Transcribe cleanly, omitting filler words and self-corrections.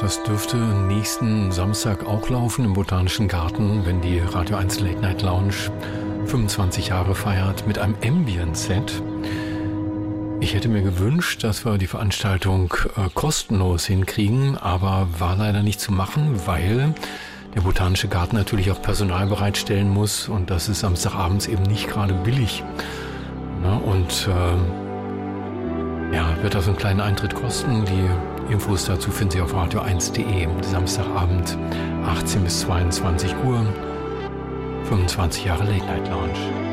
Das dürfte nächsten Samstag auch laufen im Botanischen Garten, wenn die Radio 1 Late Night Lounge 25 Jahre feiert mit einem Ambient-Set. Ich hätte mir gewünscht, dass wir die Veranstaltung kostenlos hinkriegen, aber war leider nicht zu machen, weil der Botanische Garten natürlich auch Personal bereitstellen muss und das ist Samstagabends eben nicht gerade billig. Na, und wird also einen kleinen Eintritt kosten. Die Infos dazu finden Sie auf radio1.de. Samstagabend 18 bis 22 Uhr, 25 Jahre Late Night Lounge.